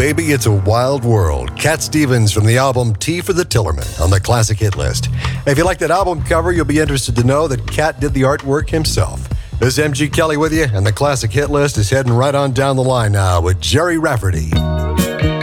baby, it's a wild world. Cat Stevens from the album Tea for the Tillerman on the classic hit list. If you like that album cover, you'll be interested to know that Cat did the artwork himself. This is MG Kelly with you, and the classic hit list is heading right on down the line now with Jerry Rafferty.